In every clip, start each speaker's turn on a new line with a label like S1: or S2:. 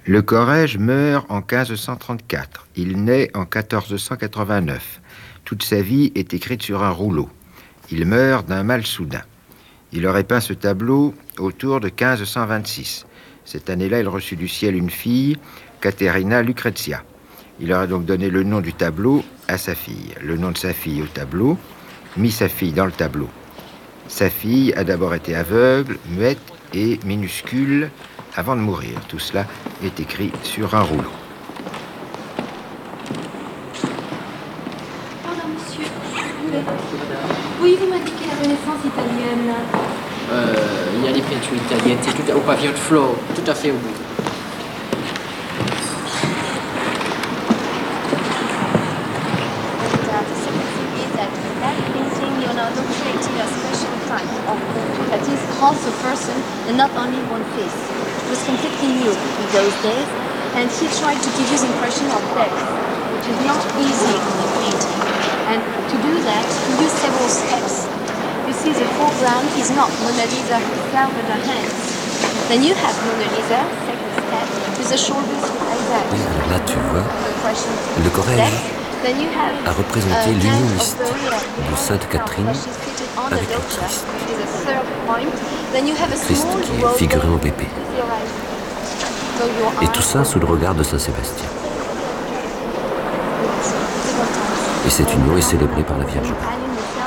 S1: Le Corrège meurt en 1534. Il naît en 1489. Toute sa vie est écrite sur un rouleau. Il meurt d'un mal soudain. Il aurait peint ce tableau autour de 1526. Cette année-là, il reçut du ciel une fille, Caterina Lucrezia. Il aurait donc donné le nom du tableau à sa fille, le nom de sa fille au tableau, mis sa fille dans le tableau. Sa fille a d'abord été aveugle, muette et minuscule avant de mourir. Tout cela est écrit sur un rouleau.
S2: Pardon, monsieur. Oui, vous m'indiquez la Renaissance italienne.
S3: Il y a des peintures italiennes, c'est tout au pavillon de Flore, tout à fait au bout.
S2: That is half a person and not only one face. It was completely new in those days, and he tried to give you the impression of depth, which is not easy in a painting. And to do that, he used several steps. You see, the foreground is not Mona Lisa herself but her hands. Then you have Mona Lisa, second step, with the shoulders like that.
S4: Oui, alors là, tu vois, le Corrège a représenté l'union mystique de Sainte Catherine avec le Christ. Christ qui est figuré en bébé. Et tout ça sous le regard de Saint Sébastien. Et cette union est célébrée par la Vierge Marie.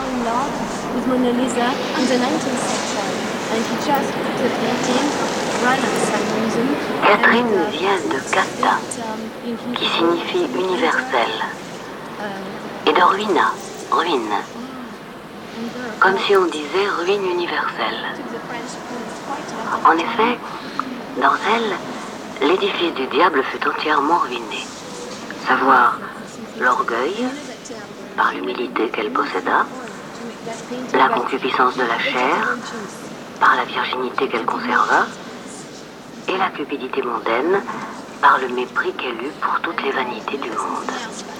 S5: Catherine vient de Cata, qui signifie universel, et de ruina, ruine, comme si on disait ruine universelle. En effet, dans elle, l'édifice du diable fut entièrement ruiné, savoir l'orgueil, par l'humilité qu'elle posséda, la concupiscence de la chair, par la virginité qu'elle conserva, et la cupidité mondaine, par le mépris qu'elle eut pour toutes les vanités du monde.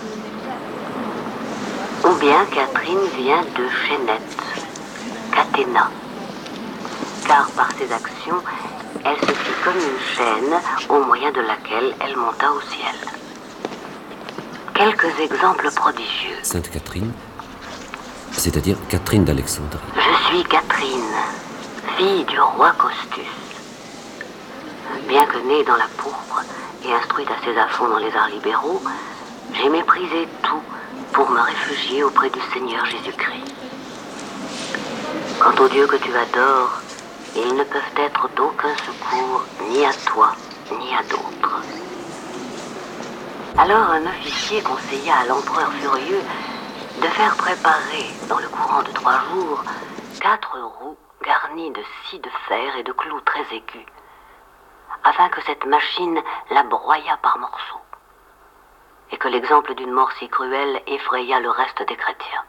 S5: Ou bien Catherine vient de chaînette, catena, car par ses actions, elle se fit comme une chaîne au moyen de laquelle elle monta au ciel. Quelques exemples prodigieux.
S4: Sainte Catherine, c'est-à-dire Catherine d'Alexandrie.
S5: Je suis Catherine, fille du roi Costus. Bien que née dans la pourpre et instruite assez à fond dans les arts libéraux, j'ai méprisé tout pour me réfugier auprès du Seigneur Jésus-Christ. Quant aux dieux que tu adores, ils ne peuvent être d'aucun secours ni à toi, ni à d'autres. Alors un officier conseilla à l'empereur furieux de faire préparer, dans le courant de 3 jours, 4 roues garnies de scie de fer et de clous très aigus, afin que cette machine la broyât par morceaux, et que l'exemple d'une mort si cruelle effraya le reste des chrétiens.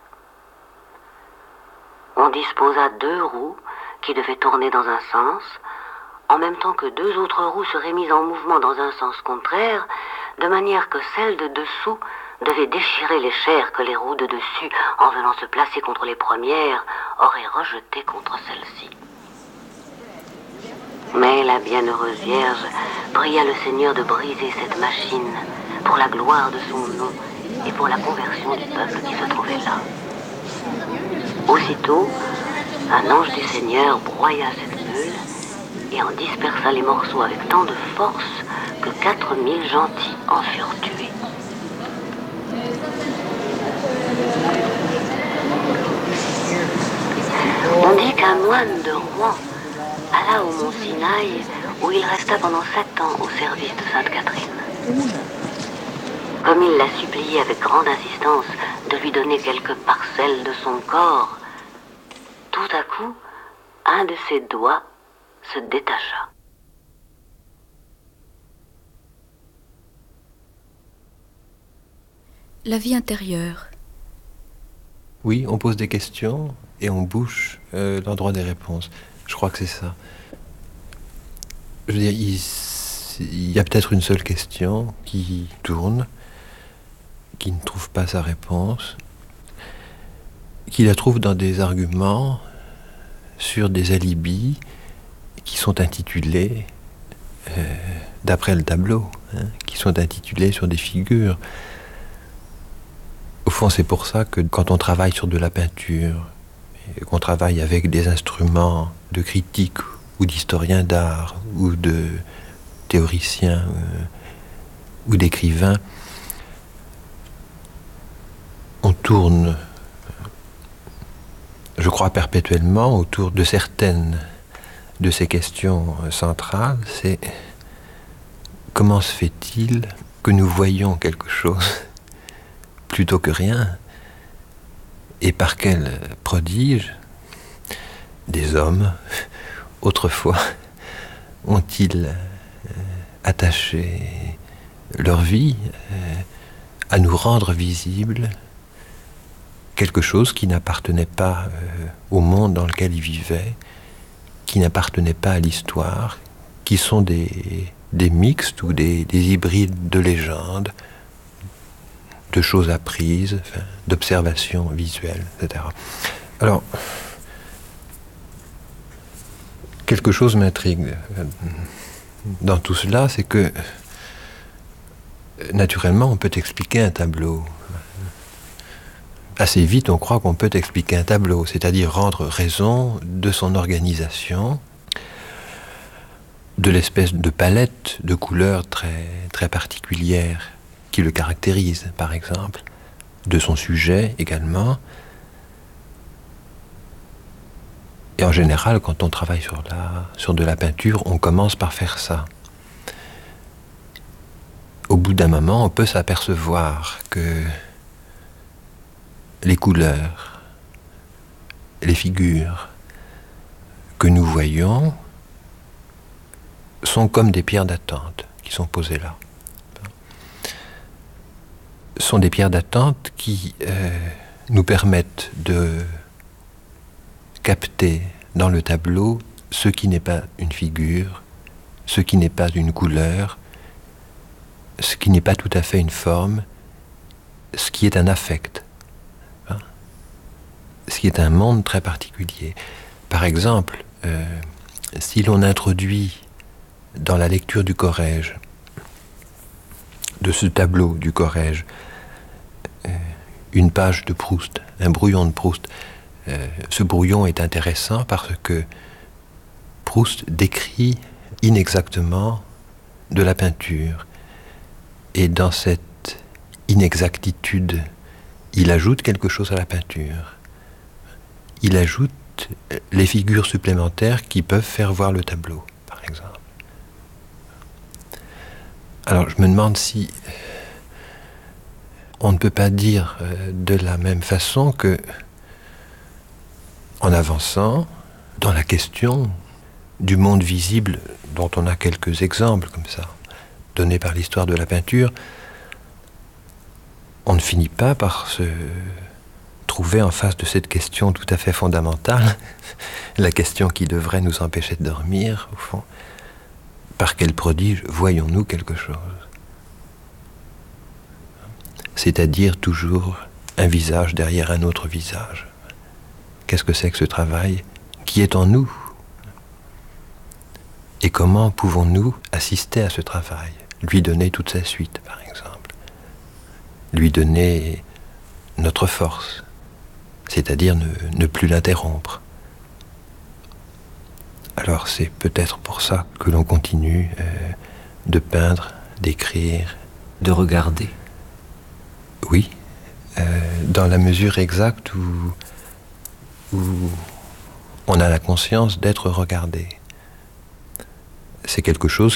S5: On disposa 2 roues qui devaient tourner dans un sens, en même temps que 2 autres roues seraient mises en mouvement dans un sens contraire, de manière que celle de dessous devait déchirer les chairs que les roues de dessus, en venant se placer contre les premières, auraient rejetées contre celles-ci. Mais la bienheureuse Vierge pria le Seigneur de briser cette machine pour la gloire de son nom et pour la conversion du peuple qui se trouvait là. Aussitôt, un ange du Seigneur broya cette meule et en dispersa les morceaux avec tant de force que 4000 gentils en furent tués. On dit qu'un moine de Rouen alla au mont Sinaï où il resta pendant 7 ans au service de Sainte Catherine. Comme il la suppliait avec grande insistance de lui donner quelques parcelles de son corps, tout à coup, un de ses doigts se détacha.
S6: La vie intérieure.
S7: Oui, on pose des questions et on bouche l'endroit des réponses. Je crois que c'est ça. Je veux dire, il y a peut-être une seule question qui tourne, qui ne trouve pas sa réponse, qui la trouve dans des arguments sur des alibis qui sont intitulés d'après le tableau, qui sont intitulés sur des figures. Au fond, c'est pour ça que quand on travaille sur de la peinture, et qu'on travaille avec des instruments de critique ou d'historiens d'art ou de théoriciens ou d'écrivains, on tourne, je crois, perpétuellement autour de certaines de ces questions centrales. C'est comment se fait-il que nous voyons quelque chose plutôt que rien, et par quel prodige des hommes, autrefois, ont-ils attaché leur vie à nous rendre visibles quelque chose qui n'appartenait pas au monde dans lequel ils vivaient, qui n'appartenait pas à l'histoire, qui sont des mixtes ou des hybrides de légendes, de choses apprises, d'observations visuelles, etc. Alors, quelque chose m'intrigue dans tout cela, c'est que, naturellement, on peut expliquer un tableau. Assez vite, on croit qu'on peut expliquer un tableau, c'est-à-dire rendre raison de son organisation, de l'espèce de palette de couleurs très, très particulière qui le caractérise, par exemple, de son sujet également. Et en général, quand on travaille sur de la peinture, on commence par faire ça. Au bout d'un moment, on peut s'apercevoir que les couleurs, les figures que nous voyons sont comme des pierres d'attente qui sont posées là. Sont des pierres d'attente qui nous permettent de capter dans le tableau ce qui n'est pas une figure, ce qui n'est pas une couleur, ce qui n'est pas tout à fait une forme, ce qui est un affect, ce qui est un monde très particulier. Par exemple, si l'on introduit dans la lecture du Corrège, de ce tableau du Corrège, une page de Proust, un brouillon de Proust. Ce brouillon est intéressant parce que Proust décrit inexactement de la peinture. Et dans cette inexactitude, il ajoute quelque chose à la peinture. Il ajoute les figures supplémentaires qui peuvent faire voir le tableau, par exemple. Alors je me demande si on ne peut pas dire de la même façon que, en avançant dans la question du monde visible, dont on a quelques exemples comme ça, donnés par l'histoire de la peinture, on ne finit pas par se trouver en face de cette question tout à fait fondamentale, la question qui devrait nous empêcher de dormir, au fond. Par quel prodige voyons-nous quelque chose ? C'est-à-dire toujours un visage derrière un autre visage. Qu'est-ce que c'est que ce travail qui est en nous ? Et comment pouvons-nous assister à ce travail ? Lui donner toute sa suite, par exemple. Lui donner notre force, c'est-à-dire ne plus l'interrompre. Alors c'est peut-être pour ça que l'on continue de peindre, d'écrire,
S4: de regarder.
S7: Oui, dans la mesure exacte où on a la conscience d'être regardé. C'est quelque chose